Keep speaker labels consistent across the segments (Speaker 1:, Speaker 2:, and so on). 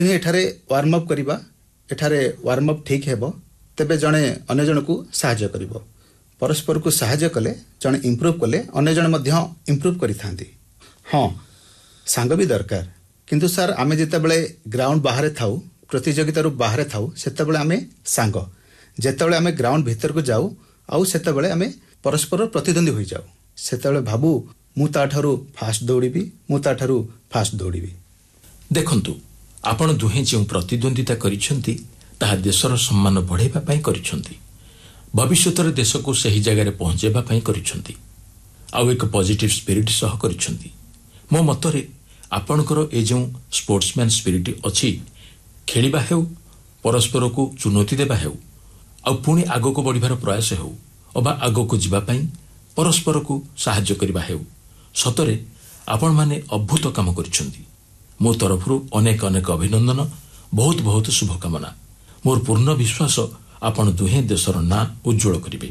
Speaker 1: ଏଠାରେ warm up କରିବା, ଏଠାରେ ୱାର୍ମ ଅପ୍ ଠିକ୍ ହେବ, ତେବେ ଜଣେ ଅନ୍ୟ ଜଣକୁ ସାହାଯ୍ୟ କରିବ। ପରସ୍ପରକୁ ସାହାଯ୍ୟ କଲେ ଜଣେ ଇମ୍ପ୍ରୁଭ୍ କଲେ ଅନ୍ୟ ଜଣେ ମଧ୍ୟ ଇମ୍ପ୍ରୁଭ୍ କରିଥାନ୍ତି। ହଁ, ସାଙ୍ଗ ବି ଦରକାର, କିନ୍ତୁ ସାର୍ ଆମେ ଯେତେବେଳେ ଗ୍ରାଉଣ୍ଡ ବାହାରେ ଥାଉ, ପ୍ରତିଯୋଗିତାରୁ ବାହାରେ ଥାଉ, ସେତେବେଳେ ଆମେ ସାଙ୍ଗ। ଯେତେବେଳେ ଆମେ ଗ୍ରାଉଣ୍ଡ ଭିତରକୁ ଯାଉ ଆଉ ସେତେବେଳେ ଆମେ ପରସ୍ପର ପ୍ରତିଦ୍ୱନ୍ଦ୍ୱୀ ହୋଇଯାଉ। ସେତେବେଳେ ଭାବୁ ମୁଁ ତାଠାରୁ ଫାଷ୍ଟ ଦୌଡ଼ିବି, ମୁଁ ତାଠାରୁ ଫାଷ୍ଟ ଦୌଡ଼ିବି।
Speaker 2: ଦେଖନ୍ତୁ, ଆପଣ ଦୁହେଁ ଯେଉଁ ପ୍ରତିଦ୍ୱନ୍ଦ୍ୱିତା କରିଛନ୍ତି ତାହା ଦେଶର ସମ୍ମାନ ବଢ଼ାଇବା ପାଇଁ କରିଛନ୍ତି। ଭବିଷ୍ୟତରେ ଦେଶକୁ ସେହି ଜାଗାରେ ପହଞ୍ଚାଇବା ପାଇଁ କରିଛନ୍ତି। ଆଉ ଏକ ପଜିଟିଭ୍ ସ୍ପିରିଟ୍ ସହ କରିଛନ୍ତି। ମୋ ମତରେ ଆପଣଙ୍କର ଏ ଯେଉଁ ସ୍ପୋର୍ଟସମ୍ୟାନ୍ ସ୍ପିରିଟ୍ ଅଛି, ଖେଳିବା ହେଉ, ପରସ୍ପରକୁ ଚୁନୌତି ଦେବା ହେଉ, ଆଉ ପୁଣି ଆଗକୁ ବଢ଼ିବାର ପ୍ରୟାସ ହେଉ, ଅବା ଆଗକୁ ଯିବା ପାଇଁ ପରସ୍ପରକୁ ସାହାଯ୍ୟ କରିବା ହେଉ, ସତରେ ଆପଣମାନେ ଅଦ୍ଭୁତ କାମ କରିଛନ୍ତି। ମୋ ତରଫରୁ ଅନେକ ଅନେକ ଅଭିନନ୍ଦନ, ବହୁତ ବହୁତ ଶୁଭକାମନା। ମୋର ପୂର୍ଣ୍ଣ ବିଶ୍ୱାସ ଆପଣ ଦୁହେଁ ଦେଶର ନାଁ ଉଜ୍ଜ୍ୱଳ କରିବେ।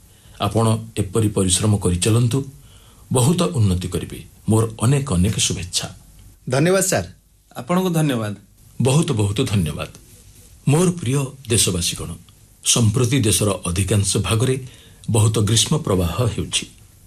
Speaker 2: ଆପଣ ଏପରି ପରିଶ୍ରମ କରିଚାଲନ୍ତୁ, ବହୁତ ଉନ୍ନତି କରିବେ। ମୋର ଅନେକ ଅନେକ ଶୁଭେଚ୍ଛା।
Speaker 1: ଧନ୍ୟବାଦ ସାର୍।
Speaker 3: ଆପଣଙ୍କୁ ଧନ୍ୟବାଦ।
Speaker 2: ବହୁତ ବହୁତ ଧନ୍ୟବାଦ। ମୋର ପ୍ରିୟ ଦେଶବାସୀଗଣ, ସମ୍ପ୍ରତି ଦେଶର ଅଧିକାଂଶ ଭାଗରେ ବହୁତ ଗ୍ରୀଷ୍ମ ପ୍ରବାହ ହେଉଛି।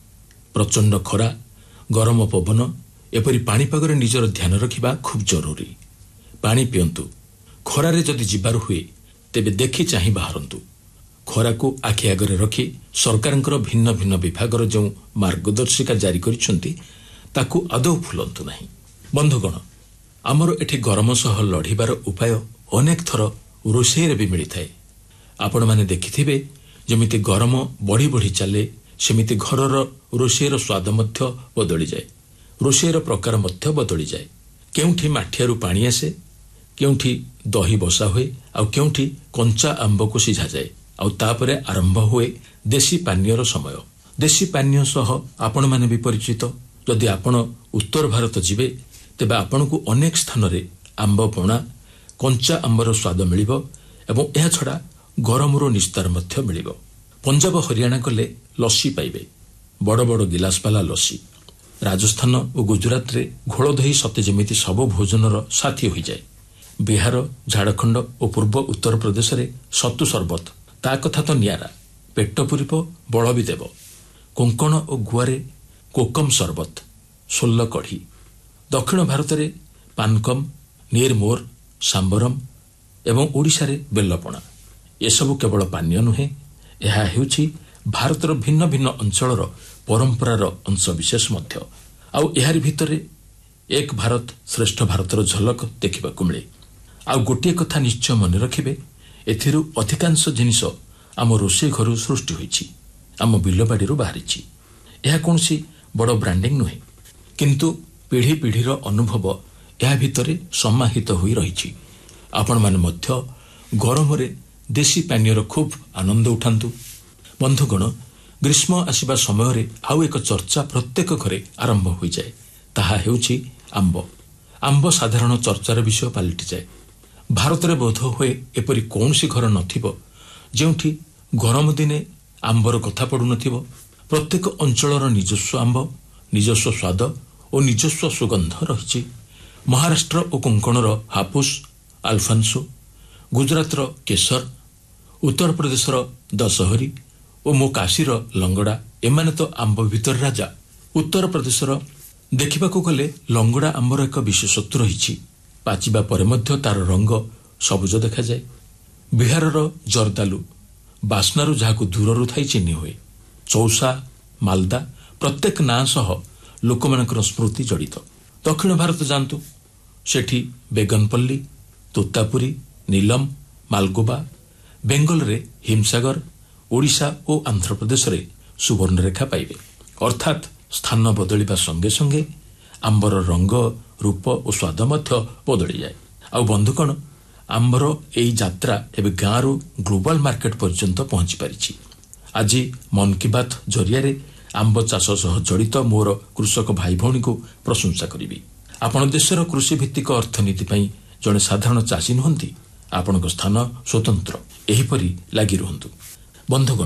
Speaker 2: ପ୍ରଚଣ୍ଡ ଖରା, ଗରମ ପବନ, ଏପରି ପାଣିପାଗରେ ନିଜର ଧ୍ୟାନ ରଖିବା ଖୁବ୍ ଜରୁରୀ। ପାଣି ପିଅନ୍ତୁ। ଖରାରେ ଯଦି ଯିବାର ହୁଏ ତେବେ ଦେଖି ଚାହିଁ ବାହାରନ୍ତୁ। ଖରାକୁ ଆଖି ଆଗରେ ରଖି ସରକାରଙ୍କର ଭିନ୍ନ ଭିନ୍ନ ବିଭାଗର ଯେଉଁ ମାର୍ଗଦର୍ଶିକା ଜାରି କରିଛନ୍ତି ତାକୁ ଆଦୌ ଭୁଲନ୍ତୁ ନାହିଁ। ବନ୍ଧୁଗଣ, ଆମର ଏଠି ଗରମ ସହ ଲଢ଼ିବାର ଉପାୟ ଅନେକ ଥର ରୋଷେଇରେ ବି ମିଳିଥାଏ। ଆପଣମାନେ ଦେଖିଥିବେ, ଯେମିତି ଗରମ ବଢ଼ି ବଢ଼ି ଚାଲେ ସେମିତି ଘରର ରୋଷେଇର ସ୍ୱାଦ ମଧ୍ୟ ବଦଳିଯାଏ, ରୋଷେଇର ପ୍ରକାର ମଧ୍ୟ ବଦଳିଯାଏ। କେଉଁଠି ମାଠିଆରୁ ପାଣି ଆସେ, କେଉଁଠି ଦହି ବସା ହୁଏ, ଆଉ କେଉଁଠି କଞ୍ଚା ଆମ୍ବକୁ ସିଝାଯାଏ, ଆଉ ତାପରେ ଆରମ୍ଭ ହୁଏ ଦେଶୀ ପାନୀୟର ସମୟ। ଦେଶୀ ପାନୀୟ ସହ ଆପଣମାନେ ବି ପରିଚିତ। ଯଦି ଆପଣ ଉତ୍ତର ଭାରତ ଯିବେ ତେବେ ଆପଣଙ୍କୁ ଅନେକ ସ୍ଥାନରେ ଆମ୍ବ ପଣା, କଞ୍ଚା ଆମ୍ବର ସ୍ୱାଦ ମିଳିବ ଏବଂ ଏହାଛଡ଼ା ଗରମରୁ ନିସ୍ତାର ମଧ୍ୟ ମିଳିବ। ପଞ୍ଜାବ ହରିୟାଣା ଗଲେ ଲସି ପାଇବେ, ବଡ଼ ବଡ଼ ଗିଲାସବାଲା ଲସି। ରାଜସ୍ଥାନ ଓ ଗୁଜରାଟରେ ଘୋଳ ଦହି ସତେ ଯେମିତି ସବୁ ଭୋଜନର ସାଥୀ ହୋଇଯାଏ। ବିହାର, ଝାଡ଼ଖଣ୍ଡ ଓ ପୂର୍ବ ଉତ୍ତର ପ୍ରଦେଶରେ ସତୁ ସରବତ, ତା କଥା ତ ନିଆରା, ପେଟ ପୂରିବ, ବଳ ବି ଦେବ। କୋଙ୍କଣ ଓ ଗୁଆରେ କୋକମ ସରବତ, ସୋଲ କଢ଼ି। ଦକ୍ଷିଣ ଭାରତରେ ପାନକମ, ନିର୍ମୋର, ସାମ୍ବରମ ଏବଂ ଓଡ଼ିଶାରେ ବେଲପଣା। ଏସବୁ କେବଳ ପାନୀୟ ନୁହେଁ, ଏହା ହେଉଛି ଭାରତର ଭିନ୍ନ ଭିନ୍ନ ଅଞ୍ଚଳର ପରମ୍ପରାର ଅଂଶବିଶେଷ ମଧ୍ୟ। ଆଉ ଏହାରି ଭିତରେ ଏକ ଭାରତ ଶ୍ରେଷ୍ଠ ଭାରତର ଝଲକ ଦେଖିବାକୁ ମିଳେ। ଆଉ ଗୋଟିଏ କଥା ନିଶ୍ଚୟ ମନେ ରଖିବେ, ଏଥିରୁ ଅଧିକାଂଶ ଜିନିଷ ଆମ ରୋଷେଇ ଘରୁ ସୃଷ୍ଟି ହୋଇଛି, ଆମ ବିଲବାଡ଼ିରୁ ବାହାରିଛି। ଏହା କୌଣସି ବଡ଼ ବ୍ରାଣ୍ଡିଂ ନୁହେଁ, କିନ୍ତୁ ପିଢ଼ି ପିଢ଼ିର ଅନୁଭବ ଏହା ଭିତରେ ସମାହିତ ହୋଇ ରହିଛି। ଆପଣମାନେ ମଧ୍ୟ ଗରମରେ ଦେଶୀ ପାନୀୟର ଖୁବ୍ ଆନନ୍ଦ ଉଠାନ୍ତୁ। ବନ୍ଧୁଗଣ, ଗ୍ରୀଷ୍ମ ଆସିବା ସମୟରେ ଆଉ ଏକ ଚର୍ଚ୍ଚା ପ୍ରତ୍ୟେକ ଘରେ ଆରମ୍ଭ ହୋଇଯାଏ। ତାହା ହେଉଛି ଆମ୍ବ। ଆମ୍ବ ସାଧାରଣ ଚର୍ଚ୍ଚାର ବିଷୟ ପାଲଟିଯାଏ। ଭାରତରେ ବୋଧ ହୁଏ ଏପରି କୌଣସି ଘର ନଥିବ ଯେଉଁଠି ଗରମ ଦିନେ ଆମ୍ବର କଥା ପଡ଼ୁନଥିବ। ପ୍ରତ୍ୟେକ ଅଞ୍ଚଳର ନିଜସ୍ୱ ଆମ୍ବ, ନିଜସ୍ୱ ସ୍ୱାଦ ଓ ନିଜସ୍ୱ ସୁଗନ୍ଧ ରହିଛି। ମହାରାଷ୍ଟ୍ର ଓ କୋଙ୍କଣର ହାପୁସ, ଆଲଫାନ୍ସୋ, ଗୁଜରାଟର କେଶର, ଉତ୍ତରପ୍ରଦେଶର ଦଶହରୀ ଓ ମୋ କାଶୀର ଲଙ୍ଗଡ଼ା, ଏମାନେ ତ ଆମ୍ବ ଭିତରେ ରାଜା। ଉତ୍ତରପ୍ରଦେଶର ଦେଖିବାକୁ ଗଲେ ଲଙ୍ଗଡ଼ା ଆମ୍ବର ଏକ ବିଶେଷତ୍ୱ ରହିଛି। ପାଚିବା ପରେ ମଧ୍ୟ ତାର ରଙ୍ଗ ସବୁଜ ଦେଖାଯାଏ। ବିହାରର ଜର୍ଦାଲୁ, ବାସ୍ନାରୁ ଯାହାକୁ ଦୂରରୁ ଥାଇ ଚିହ୍ନି ହୁଏ। ଚୌସା, ମାଲଦା, ପ୍ରତ୍ୟେକ ନାଁ ସହ ଲୋକମାନଙ୍କର ସ୍ମୃତି ଜଡ଼ିତ। ଦକ୍ଷିଣ ଭାରତ ଯାଆନ୍ତୁ, ସେଠି ବେଗନପଲ୍ଲୀ, ତୋତାପୁରୀ, ନୀଲମ, ମାଲଗୋବା। ବେଙ୍ଗଲରେ ହିମସାଗର, ଓଡ଼ିଶା ଓ ଆନ୍ଧ୍ରପ୍ରଦେଶରେ ସୁବର୍ଣ୍ଣରେଖା ପାଇବେ। ଅର୍ଥାତ୍ ସ୍ଥାନ ବଦଳିବା ସଙ୍ଗେ ସଙ୍ଗେ ଆମ୍ବର ରଙ୍ଗ, ରୂପ ଓ ସ୍ୱାଦ ମଧ୍ୟ ବଦଳିଯାଏ। ଆଉ ବନ୍ଧୁଗଣ, ଆମ୍ବର ଏହି ଯାତ୍ରା ଏବେ ଗାଁରୁ ଗ୍ଲୋବାଲ ମାର୍କେଟ ପର୍ଯ୍ୟନ୍ତ ପହଞ୍ଚି ପାରିଛି। ଆଜି ମନ୍ କି ବାତ୍ ଜରିଆରେ ଆମ୍ବ ଚାଷ ସହ ଜଡ଼ିତ ମୋର କୃଷକ ଭାଇ ଭଉଣୀଙ୍କୁ ପ୍ରଶଂସା କରିବି। ଆପଣ ଦେଶର କୃଷିଭିତ୍ତିକ ଅର୍ଥନୀତି ପାଇଁ ଜଣେ ସାଧାରଣ ଚାଷୀ ନୁହନ୍ତି, ଆପଣଙ୍କ ସ୍ଥାନ ସ୍ୱତନ୍ତ୍ର। ଏହିପରି ଲାଗି ରୁହନ୍ତୁ। ବନ୍ଧୁଗଣ,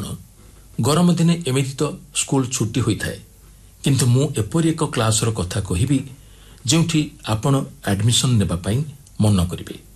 Speaker 2: ଗରମ ଦିନେ ଏମିତି ତ ସ୍କୁଲ ଛୁଟି ହୋଇଥାଏ, କିନ୍ତୁ ମୁଁ ଏପରି ଏକ କ୍ଲାସର କଥା କହିବି ଯେଉଁଠି ଆପଣ ଆଡମିସନ୍ ନେବା ପାଇଁ ମନ କରିବେ।